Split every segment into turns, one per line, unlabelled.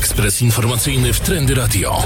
Ekspres informacyjny w Trendy Radio.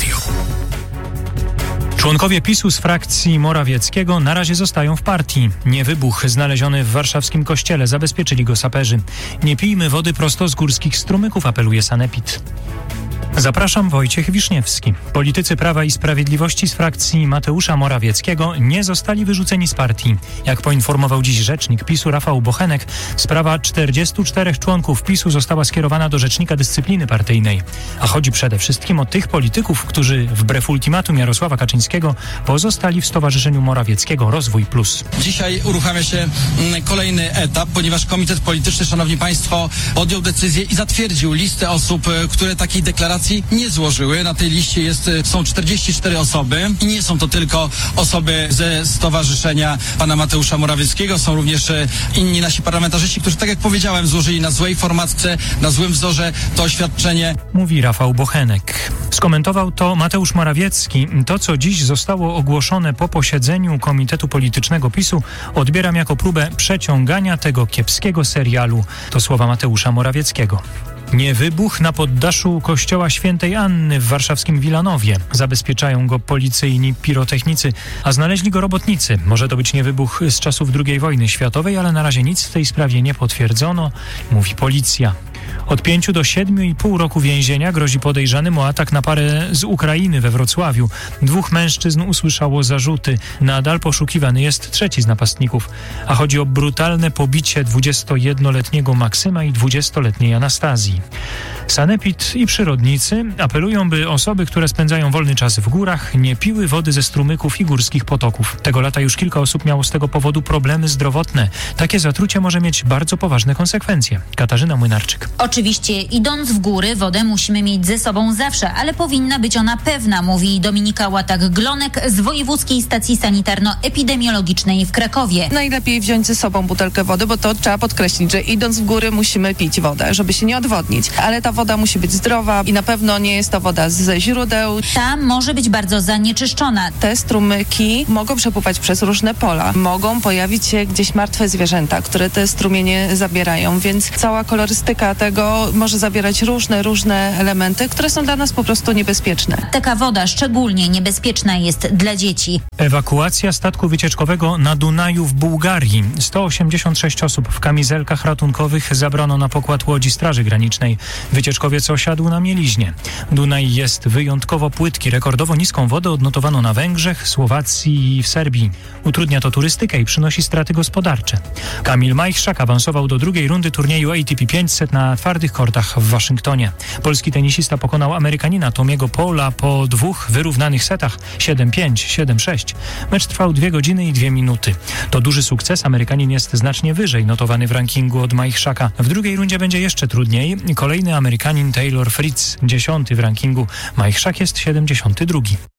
Członkowie PiS-u z frakcji Morawieckiego na razie zostają w partii. Niewybuch znaleziony w warszawskim kościele, zabezpieczyli go saperzy. Nie pijmy wody prosto z górskich strumyków, apeluje sanepid. Zapraszam, Wojciech Wiszniewski. Politycy Prawa i Sprawiedliwości z frakcji Mateusza Morawieckiego nie zostali wyrzuceni z partii. Jak poinformował dziś rzecznik PiS-u Rafał Bochenek, sprawa 44 członków PiS-u została skierowana do Rzecznika Dyscypliny Partyjnej. A chodzi przede wszystkim o tych polityków, którzy wbrew ultimatum Jarosława Kaczyńskiego pozostali w Stowarzyszeniu Morawieckiego Rozwój Plus.
Dzisiaj uruchamia się kolejny etap, ponieważ Komitet Polityczny, szanowni państwo, podjął decyzję i zatwierdził listę osób, które takiej deklaracji nie złożyły. Na tej liście są 44 osoby i nie są to tylko osoby ze Stowarzyszenia pana Mateusza Morawieckiego. Są również inni nasi parlamentarzyści, którzy, tak jak powiedziałem, złożyli na złej formatce, na złym wzorze to oświadczenie.
Mówi Rafał Bochenek. Skomentował to Mateusz Morawiecki. To, co dziś zostało ogłoszone po posiedzeniu Komitetu Politycznego PiS-u, odbieram jako próbę przeciągania tego kiepskiego serialu. To słowa Mateusza Morawieckiego. Nie wybuch na poddaszu kościoła Świętej Anny w warszawskim Wilanowie. Zabezpieczają go policyjni pirotechnicy, a znaleźli go robotnicy. Może to być nie wybuch z czasów II wojny światowej, ale na razie nic w tej sprawie nie potwierdzono, mówi policja. Od 5 do 7,5 roku więzienia grozi podejrzanym o atak na parę z Ukrainy we Wrocławiu. 2 mężczyzn usłyszało zarzuty. Nadal poszukiwany jest trzeci z napastników. A chodzi o brutalne pobicie 21-letniego Maksyma i 20-letniej Anastazji. Sanepid i przyrodnicy apelują, by osoby, które spędzają wolny czas w górach, nie piły wody ze strumyków i górskich potoków. Tego lata już kilka osób miało z tego powodu problemy zdrowotne. Takie zatrucie może mieć bardzo poważne konsekwencje. Katarzyna Młynarczyk.
Oczywiście, idąc w góry, wodę musimy mieć ze sobą zawsze, ale powinna być ona pewna, mówi Dominika Łatak-Glonek z Wojewódzkiej Stacji Sanitarno-Epidemiologicznej w Krakowie.
Najlepiej wziąć ze sobą butelkę wody, bo to trzeba podkreślić, że idąc w góry musimy pić wodę, żeby się nie odwodnić. Ale ta woda musi być zdrowa i na pewno nie jest to woda ze źródeł.
Ta może być bardzo zanieczyszczona.
Te strumyki mogą przepływać przez różne pola. Mogą pojawić się gdzieś martwe zwierzęta, które te strumienie zabierają, więc cała kolorystyka tego może zawierać różne elementy, które są dla nas po prostu niebezpieczne.
Taka woda szczególnie niebezpieczna jest dla dzieci.
Ewakuacja statku wycieczkowego na Dunaju w Bułgarii. 186 osób w kamizelkach ratunkowych zabrano na pokład łodzi Straży Granicznej. Wycieczkowiec osiadł na mieliźnie. Dunaj jest wyjątkowo płytki. Rekordowo niską wodę odnotowano na Węgrzech, Słowacji i w Serbii. Utrudnia to turystykę i przynosi straty gospodarcze. Kamil Majchrzak awansował do drugiej rundy turnieju ATP 500 na twardych kortach w Waszyngtonie. Polski tenisista pokonał Amerykanina Tomiego Paula po 2 wyrównanych setach 7-5, 7-6. Mecz trwał 2 godziny i 2 minuty. To duży sukces. Amerykanin jest znacznie wyżej notowany w rankingu od Majchrzaka. W drugiej rundzie będzie jeszcze trudniej. Kolejny Amerykanin Taylor Fritz, 10. w rankingu. Majchrzak jest 72.